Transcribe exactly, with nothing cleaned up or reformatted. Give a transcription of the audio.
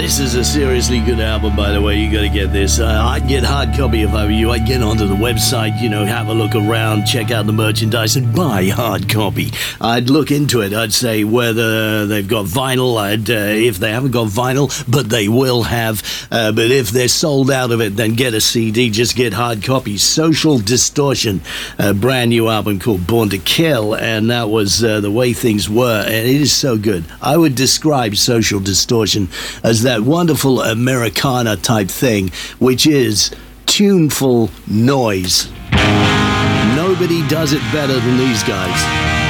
This is a seriously good album, by the way. You got to get this. Uh, I'd get hard copy if I were you. I'd get onto the website, you know, have a look around, check out the merchandise, and buy hard copy. I'd look into it. I'd say whether they've got vinyl. I'd, uh, if they haven't got vinyl, but they will have. Uh, but if they're sold out of it, then get a C D. Just get hard copy. Social Distortion, a brand new album called Born to Kill, and that was uh, the way things were, and it is so good. I would describe Social Distortion as that wonderful Americana type thing, which is tuneful noise. Nobody does it better than these guys.